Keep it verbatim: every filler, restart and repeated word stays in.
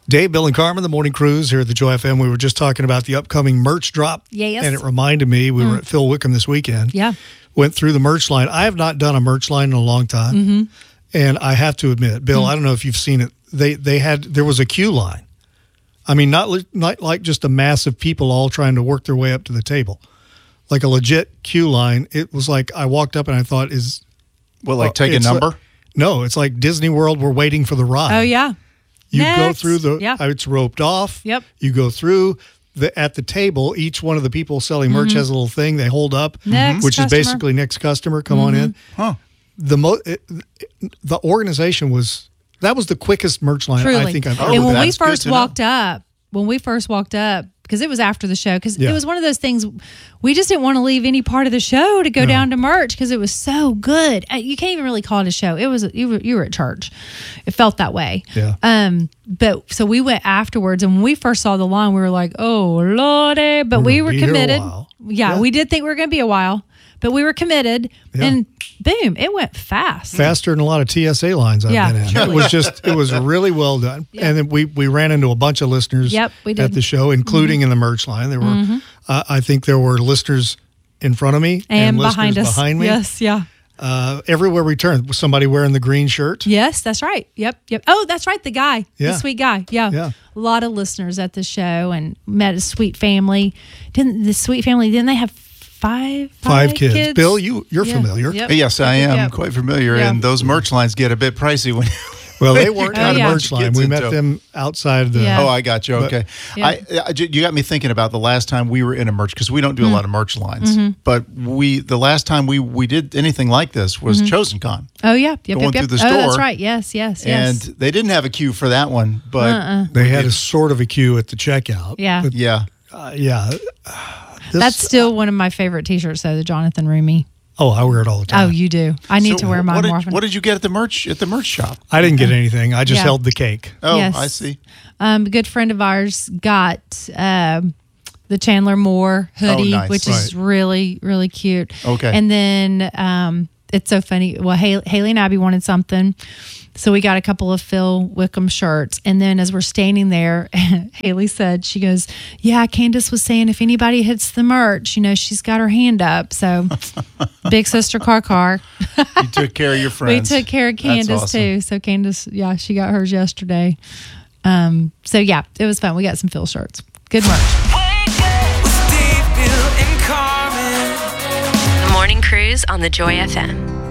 Dave, Bill, and Carmen, the Morning Cruise here at the Joy F M. We were just talking about the upcoming merch drop. Yes. And it reminded me, we mm. were at Phil Wickham this weekend. Yeah. Went through the merch line. I have not done a merch line in a long time. Mm-hmm. And I have to admit, Bill, mm. I don't know if you've seen it. They they had, there was a queue line. I mean, not, not like just a mass of people all trying to work their way up to the table. Like a legit queue line. It was like, I walked up and I thought, is... Well, like take a number? Like, no, it's like Disney World, we're waiting for the ride. Oh, yeah. You Next. go through the, yeah. it's roped off. Yep. You go through, the at the table, each one of the people selling merch mm-hmm. has a little thing they hold up, next which customer. is basically next customer, come mm-hmm. on in. Huh. The mo- it, the organization was, that was the quickest merch line Truly. I think I've ever And when been. we first walked know. up, when we first walked up, because it was after the show, because yeah. it was one of those things, we just didn't want to leave any part of the show to go no. down to merch because it was so good. You can't even really call it a show. It was you were you were at church. It felt that way. Yeah. Um. But so we went afterwards, and when we first saw the line, we were like, "Oh Lordy!" But we're we were committed. Yeah, yeah, we did think we were going to be a while, but we were committed, yeah. and boom, it went fast. Faster than a lot of T S A lines I've yeah, been in. truly. It was just, it was really well done. Yeah. And then we, we ran into a bunch of listeners yep, we did. at the show, including mm-hmm. in the merch line. There were, mm-hmm. uh, I think there were listeners in front of me and, and behind listeners us. behind me. Yes, yeah. Uh, everywhere we turned, somebody wearing the green shirt. Yes, that's right. Yep, yep. Oh, that's right. The guy, yeah. the sweet guy. Yeah. yeah. A lot of listeners at the show and met a sweet family. Didn't the sweet family, didn't they have five? Five, five kids. kids. Bill, you, you're yeah. familiar. Yep. Yes, I am yep. quite familiar. Yeah. And those merch lines get a bit pricey when Well, they weren't oh, on yeah. a merch line. We met them outside of the... Yeah. Oh, I got you. Okay. Yeah. I, I, you got me thinking about the last time we were in a merch, because we don't do mm-hmm. a lot of merch lines. Mm-hmm. But we, the last time we, we did anything like this was mm-hmm. Chosen Con. Oh, yeah. Yep, Going yep, yep. through the store. Oh, that's right. Yes, yes, yes. And they didn't have a queue for that one, but... Uh-uh. They had a sort of a queue at the checkout. Yeah. But, yeah. Uh, yeah. Uh, this, that's still one of my favorite T-shirts, though, the Jonathan Rumi. Oh, I wear it all the time. Oh, you do. I need so to wear mine what did, more often. What did you get at the merch at the merch shop? I didn't get anything. I just yeah. held the cake. Oh, yes. I see. Um, a good friend of ours got um, the Chandler Moore hoodie, oh, nice. which right. is really, really cute. Okay. And then um, it's so funny. Well, Haley, Haley and Abby wanted something. So we got a couple of Phil Wickham shirts. And then as we're standing there, Haley said, she goes, yeah, Candace was saying if anybody hits the merch, you know, she's got her hand up. So big sister Car Car. You took care of your friends. We took care of Candace awesome. too. So Candace, yeah, she got hers yesterday. Um, so yeah, it was fun. We got some Phil shirts. Good merch. The Morning Cruise on the Joy F M.